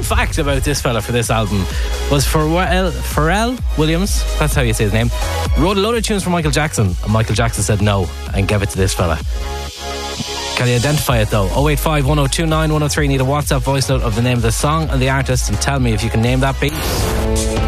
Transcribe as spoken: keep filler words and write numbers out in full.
fact about this fella for this album was Pharrell, Pharrell Williams, that's how you say his name, wrote a load of tunes for Michael Jackson, and Michael Jackson said no and gave it to this fella. Can you identify it though? oh eight five, one oh two nine, one oh three. Need a WhatsApp voice note of the name of the song and the artist, and tell me if you can name that beat.